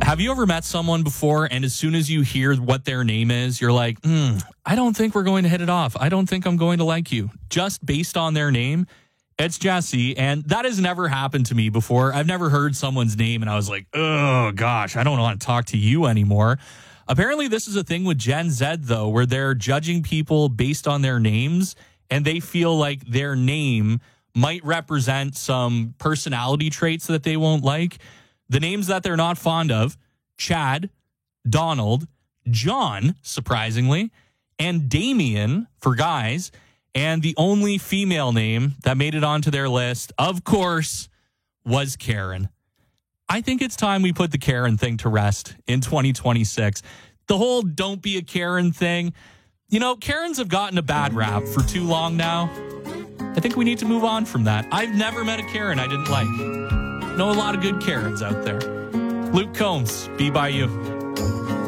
Have you ever met someone before and as soon as you hear what their name is, you're like, I don't think we're going to hit it off. I don't think I'm going to like you. Just based on their name. It's Jesse, and that has never happened to me before. I've never heard someone's name and I was like, oh gosh, I don't want to talk to you anymore. Apparently this is a thing with Gen Z though, where they're judging people based on their names and they feel like their name might represent some personality traits that they won't like. The names that they're not fond of: Chad, Donald, John, surprisingly, and Damien for guys. And the only female name that made it onto their list, of course, was Karen. I think it's time we put the Karen thing to rest in 2026. The whole don't be a Karen thing. You know, Karens have gotten a bad rap for too long now. I think we need to move on from that. I've never met a Karen I didn't like. Know a lot of good Karens out there. Luke Combs, Be By You.